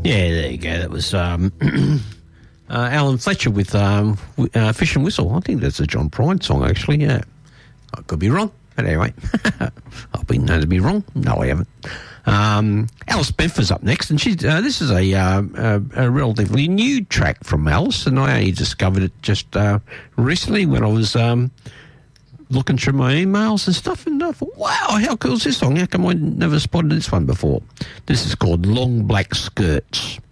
Yeah, there you go. That was Alan Fletcher with Fish and Whistle. I think that's a John Prine song, actually, yeah. I could be wrong, but anyway. I've been known to be wrong. No, I haven't. Alice Bedford's up next, and she's this is a relatively new track from Alice, and I only discovered it just recently when I was looking through my emails and stuff, and I thought, wow, how cool is this song? How come I never spotted this one before? This is called Long Black Skirts.